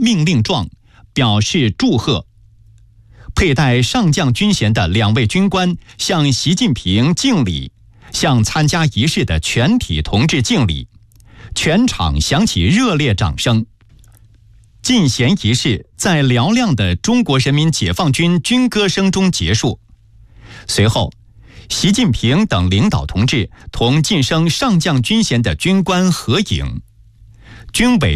命令状，表示祝贺。佩戴上将军衔的2位军官向习近平敬礼，向参加仪式的全体同志敬礼，全场响起热烈掌声。进衔仪式在嘹亮的中国人民解放军军歌声中结束。随后，习近平等领导同志同晋升上将军衔的军官合影。军委